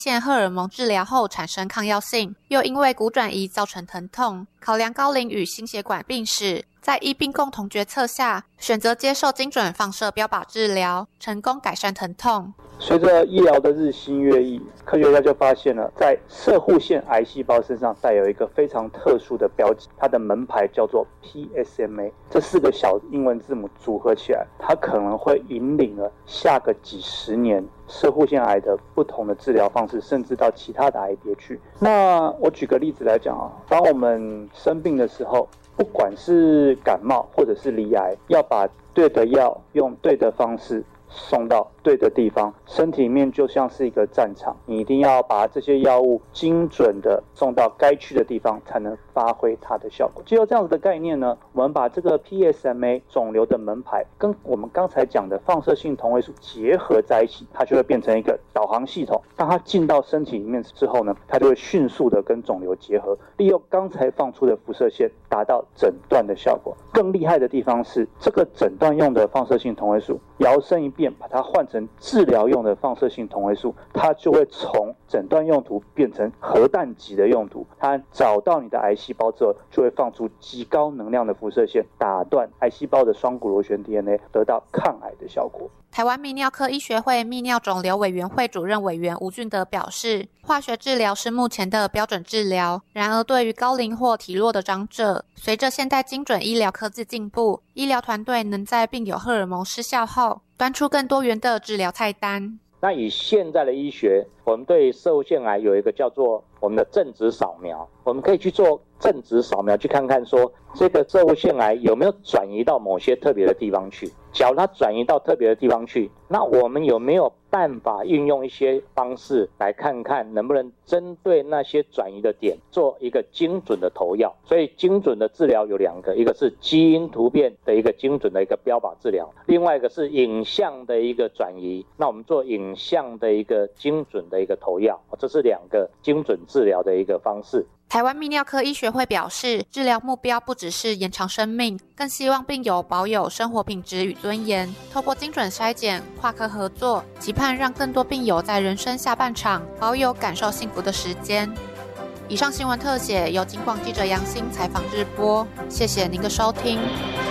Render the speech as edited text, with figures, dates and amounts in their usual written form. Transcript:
腺荷尔蒙治疗后产生抗药性，又因为骨转移造成疼痛。考量高龄与心血管病史，在医病共同决策下，选择接受精准放射标靶治疗，成功改善疼痛。 随着医疗的日新月异，科学家就发现了，在攝護腺癌细胞身上带有一个非常特殊的标记，它的门牌叫做 PSMA。这4个小英文字母组合起来，它可能会引领了下个几十年攝護腺癌的不同的治疗方式，甚至到其他的癌别去。那我举个例子来讲啊，当我们生病的时候，不管是感冒或者是罹癌，要把对的药用对的方式送到对的地方，身体里面就像是一个战场，你一定要把这些药物精准的送到该去的地方，才能发挥它的效果。藉由这样子的概念呢，我们把这个 PSMA 肿瘤的门牌跟我们刚才讲的放射性同位素结合在一起，它就会变成一个导航系统。当它进到身体里面之后呢，它就会迅速的跟肿瘤结合，利用刚才放出的辐射线达到诊断的效果。更厉害的地方是，这个诊断用的放射性同位素摇身一变，把它换成治疗用的放射性同位素，它就会从诊断用途变成核弹级的用途。它找到你的癌细胞之后，就会放出极高能量的辐射线，打断癌细胞的双股螺旋 DNA， 得到抗癌的效果。 台湾泌尿科医学会泌尿肿瘤委员会主任委员吴俊德表示，化学治疗是目前的标准治疗，然而对于高龄或体弱的长者，随着现代精准医疗科技进步，医疗团队能在病友荷尔蒙失效后，端出更多元的治疗菜单。 那以现在的医学，我们对攝護腺癌有一个叫做我们的正子扫描，我们可以去做正子扫描，去看看说这个攝護腺癌有没有转移到某些特别的地方去。假如它转移到特别的地方去，那我们有没有办法运用一些方式来看看能不能针对那些转移的点做一个精准的投药。所以精准的治疗有2个，一个是基因突变的一个精准的一个标靶治疗，另外一个是影像的一个转移，那我们做影像的一个精准的一个投药，这是2个精准治疗的一个方式。 台湾泌尿科医学会表示，治疗目标不只是延长生命，更希望病友保有生活品质与尊严。透过精准筛检、跨科合作，期盼让更多病友在人生下半场保有感受幸福的时间。以上新闻特写由警广记者杨欣采访制播，谢谢您的收听。